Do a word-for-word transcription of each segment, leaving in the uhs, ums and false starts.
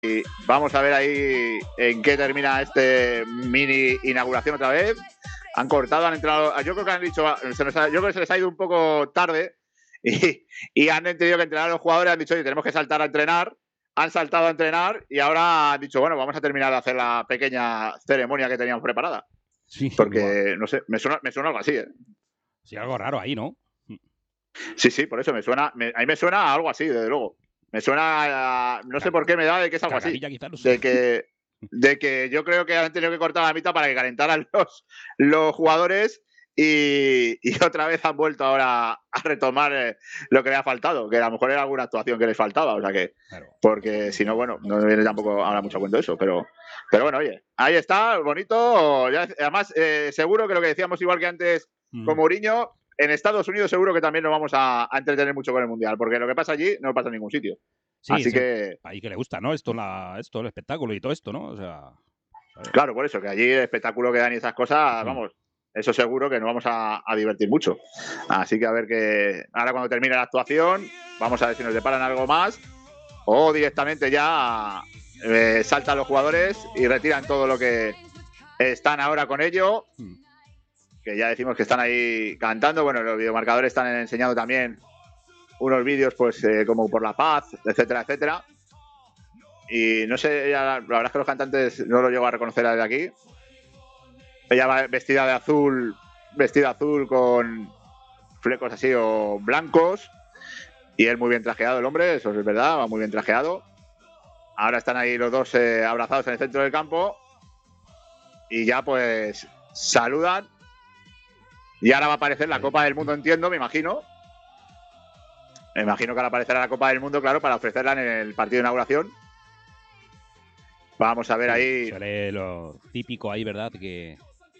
Y vamos a ver ahí en qué termina este mini inauguración otra vez. Han cortado, han entrado. Yo creo que han dicho, se nos ha, yo creo que se les ha ido un poco tarde y, y han tenido que entrenar a los jugadores. Han dicho, oye, tenemos que saltar a entrenar. Han saltado a entrenar y ahora han dicho, bueno, vamos a terminar de hacer la pequeña ceremonia que teníamos preparada. Sí, porque, igual. no sé, me suena, me suena algo así, ¿eh? Sí, algo raro ahí, ¿no? Sí, sí, por eso me suena. Me, a mí me suena a algo así, desde luego. Me suena a, no sé por qué me da de que es algo así. Quizás, no sé. De que, de que yo creo que han tenido que cortar la mitad para que calentaran los, los jugadores y, y otra vez han vuelto ahora a retomar eh, lo que le ha faltado, que a lo mejor era alguna actuación que les faltaba, o sea que, claro. Porque si no, bueno, no me viene tampoco ahora mucho cuento eso, pero, pero bueno, oye, ahí está, bonito. Ya, además, eh, seguro que lo que decíamos igual que antes mm. con Mourinho, en Estados Unidos seguro que también nos vamos a, a entretener mucho con el Mundial, porque lo que pasa allí no pasa en ningún sitio. Sí, así sí, que ahí que le gusta, ¿no? Esto, la, esto, el espectáculo y todo esto, ¿no? O sea, claro, por eso, que allí el espectáculo que dan y esas cosas, sí. Vamos, eso seguro que nos vamos a, a divertir mucho. Así que a ver que ahora cuando termine la actuación, vamos a ver si nos deparan algo más o directamente ya eh, saltan los jugadores y retiran todo lo que están ahora con ello. Hmm. Que ya decimos que están ahí cantando. Bueno, los videomarcadores están enseñando también unos vídeos, pues, eh, como por la paz, etcétera, etcétera. Y no sé, ella, la verdad es que los cantantes no lo llego a reconocer desde aquí. Ella va vestida de azul, vestida azul con flecos así o blancos. Y él muy bien trajeado, el hombre, eso es verdad, va muy bien trajeado. Ahora están ahí los dos eh, abrazados en el centro del campo. Y ya pues saludan. Y ahora va a aparecer la Copa del Mundo, entiendo, me imagino. Me imagino que ahora aparecerá la Copa del Mundo, claro, para ofrecerla en el partido de inauguración. Vamos a ver sí, ahí. Sale lo típico ahí, ¿verdad? Que.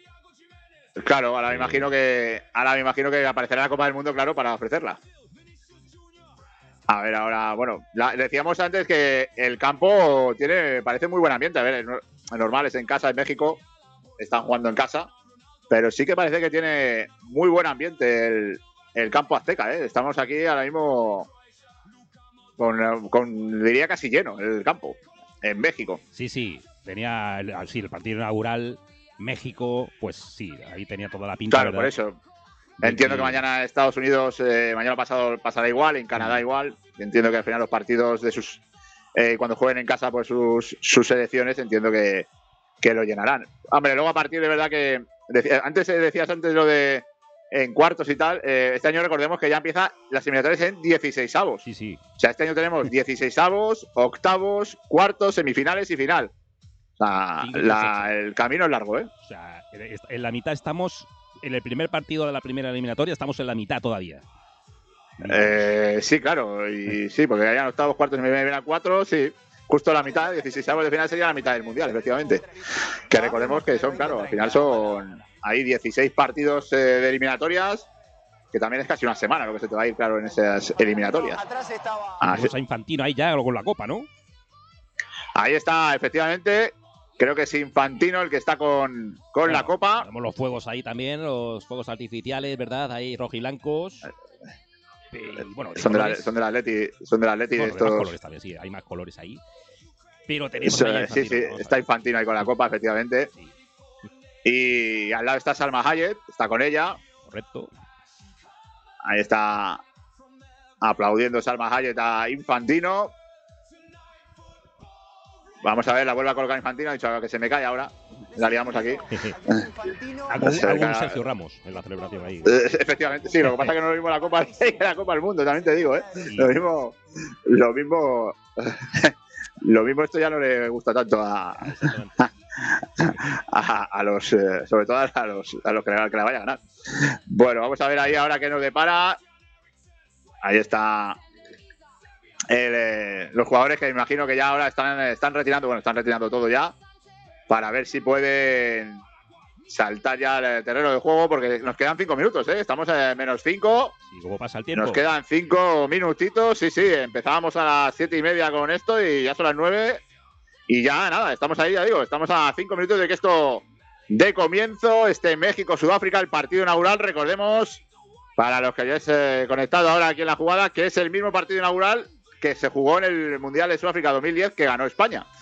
Claro, ahora me imagino que. Ahora me imagino que aparecerá la Copa del Mundo, claro, para ofrecerla. A ver, ahora, bueno, la, decíamos antes que el campo tiene, parece muy buen ambiente. A ver, es normal, es en casa, en México. Están jugando en casa. Pero sí que parece que tiene muy buen ambiente el, el campo azteca, ¿eh? Estamos aquí ahora mismo con, con, diría, casi lleno el campo. En México. Sí, sí, tenía el, sí, el partido inaugural México, pues sí, ahí tenía toda la pinta. Claro, ¿verdad? Por eso. Entiendo que... que mañana Estados Unidos, eh, mañana pasado pasará igual, en Canadá mm. igual. Entiendo que al final los partidos de sus, eh, cuando jueguen en casa pues sus, sus selecciones, entiendo que, que lo llenarán. Hombre, luego a partir de verdad que, decía, antes decías antes lo de en cuartos y tal, eh, este año recordemos que ya empieza las eliminatorias en dieciseisavos. Sí, sí. O sea, este año tenemos dieciseisavos, octavos, cuartos, semifinales y final. O sea, la, el camino es largo, ¿eh? O sea, en la mitad estamos, en el primer partido de la primera eliminatoria estamos en la mitad todavía. Eh, sí, claro, y sí, porque hayan octavos, cuartos, semifinales, cuatro, sí. Justo la mitad, dieciseisavos de final sería la mitad del Mundial, efectivamente. Que recordemos que son, claro, al final son ahí dieciséis partidos eh, de eliminatorias, que también es casi una semana lo que se te va a ir, claro, en esas eliminatorias. Ah, sí. A Infantino ahí ya con la copa, ¿no? Ahí está, efectivamente. Creo que es Infantino el que está con, con bueno, la copa. Tenemos los fuegos ahí también, los fuegos artificiales, ¿verdad? Ahí rojiblancos. Y, bueno, son, de la, son del Atleti, son del Atleti bueno, estos. Más colores también, sí, hay más colores ahí. Pero tenemos Eso, ahí sí, sí, está Infantino ahí con la copa, efectivamente. Sí. Y al lado está Salma Hayek, está con ella. Correcto. Ahí está aplaudiendo Salma Hayek a Infantino. Vamos a ver, la vuelve a colocar Infantino. Ha dicho que se me cae ahora. La liamos aquí. Hago un Sergio Ramos en la celebración ahí. Efectivamente, sí. Lo que pasa es que no lo mismo la Copa que la Copa del Mundo, también te digo, ¿eh? Sí. Lo mismo. Lo mismo. Lo mismo esto ya no le gusta tanto a. A, a los. Eh, sobre todo a los, a los que, que la vaya a ganar. Bueno, vamos a ver ahí ahora qué nos depara. Ahí está. El, eh, los jugadores que me imagino que ya ahora están, están retirando, bueno, están retirando todo ya para ver si pueden saltar ya al terreno de juego porque nos quedan cinco minutos, ¿eh? Estamos en menos cinco. Sí, ¿cómo pasa el tiempo? Nos quedan cinco minutitos, sí, sí, empezábamos a las siete y media con esto y ya son las nueve y ya nada, estamos ahí, ya digo, estamos a cinco minutos de que esto dé comienzo, este México-Sudáfrica, el partido inaugural, recordemos, para los que hayáis eh, conectado ahora aquí en la jugada, que es el mismo partido inaugural que se jugó en el Mundial de Sudáfrica dos mil diez, que ganó España.